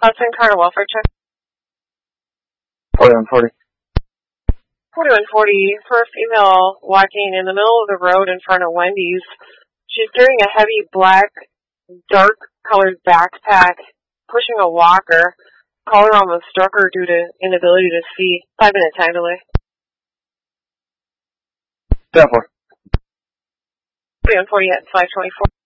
Hudson Carter welfare check. 4140. 4140 for a female walking in the middle of the road in front of Wendy's. She's carrying a heavy black, dark colored backpack, pushing a walker. Caller almost struck her due to inability to see. 5-minute time delay. 10-4. 4140 at 524.